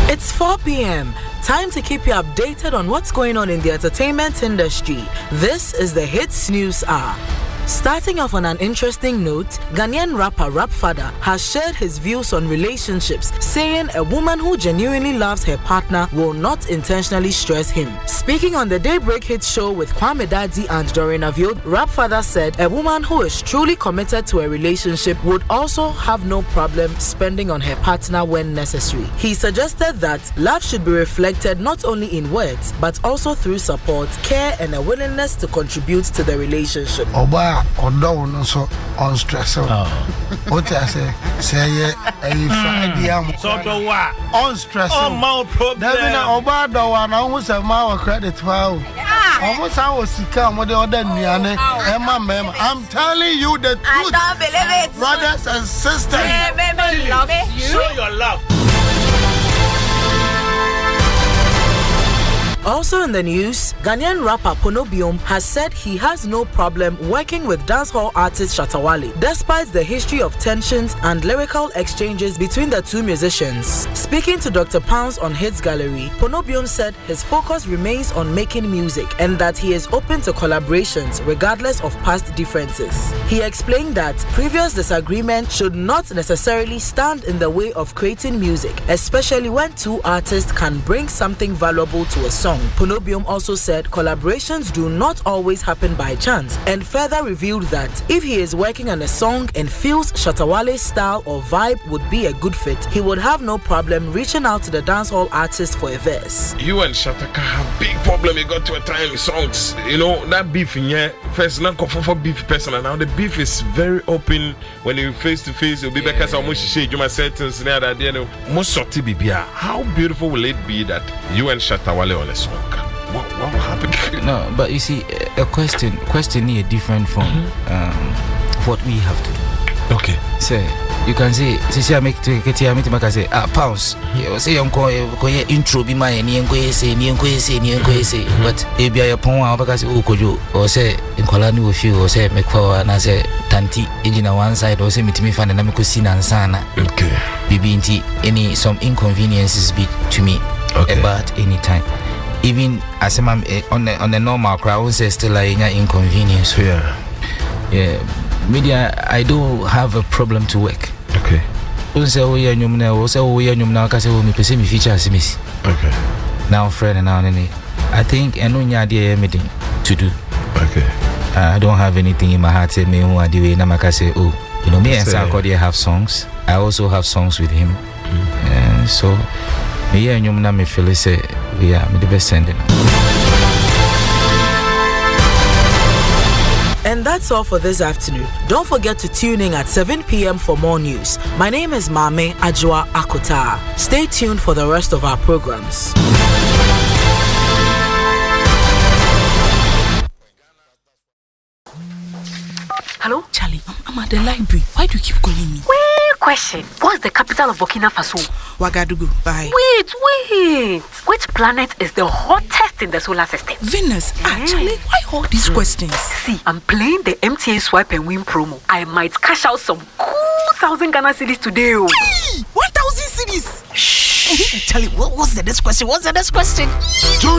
It's 4 p.m. Time to keep you updated on what's going on in the entertainment industry. This is the Hits News Hour. Starting off on an interesting note, Ghanaian rapper Rapfather has shared his views on relationships, saying a woman who genuinely loves her partner will not intentionally stress him. Speaking on the Daybreak Hits show with Kwame Daddy and Doreen Aviod, Rapfather said a woman who is truly committed to a relationship would also have no problem spending on her partner when necessary. He suggested that love should be reflected not only in words, but also through support, care, and a willingness to contribute to the relationship. Although no so unstressful. What I say Friday so do what? Unstressful. Oh, my problem. Then Oba do one almost have my credit wow. Almost I was sick with the other Niane. Emma, I'm telling you the truth. I don't believe it. Brothers and sisters. Show your love. Also in the news, Ghanaian rapper Ponobiom has said he has no problem working with dancehall artist Shatta Wale, despite the history of tensions and lyrical exchanges between the two musicians. Speaking to Dr. Pounds on Hits Gallery, Ponobiom said his focus remains on making music and that he is open to collaborations regardless of past differences. He explained that previous disagreements should not necessarily stand in the way of creating music, especially when two artists can bring something valuable to a song. Ponobiom also said collaborations do not always happen by chance, and further revealed that if he is working on a song and feels Shatta Wale's style or vibe would be a good fit, he would have no problem reaching out to the dancehall artist for a verse. You and Shatta have big problem. You got to a time songs. You know that beef in here. First, not for beef person, and now the beef is very open when you face to face. You'll be because almost shade. You must sentence now that you know most sorty bibia. How beautiful will it be that you and Shatta Wale on a song? What happened? No, but you see, a question here different from what we have to do. Okay. So you can say, say I make to get here, I say, Pounds. You say I'm going intro be my say, but if you are upon because or say in Kolani with you, or say make for and I say Tanti engine on one side, or say me to me fan and I'm going and sana. Okay. BBNT any some inconveniences be to me about any time. Even as I'm on the normal crowd, say still like inconvenience. Yeah. Media, I do have a problem to work. Okay. Okay. Now, friend, and now, I think I know anything to do. Okay. I don't have anything in my heart. Say me who I do it. Say, oh, you know me and Sarkodie have songs. I also have songs with him. So me and you me feel say we are the best sending. And that's all for this afternoon. Don't forget to tune in at 7 p.m. for more news. My name is Mame Ajwa Akota. Stay tuned for the rest of our programs. Hello? Charlie, I'm at the library. Why do you keep calling me? Question. What's the capital of Burkina Faso? Ouagadougou. Bye. Wait. Which planet is the hottest in the solar system? Venus. Charlie, why all these questions? See, I'm playing the MTN Swipe and Win promo. I might cash out some cool 1,000 Ghana cedis today. 1,000 cedis. Shh. Charlie, what's the next question?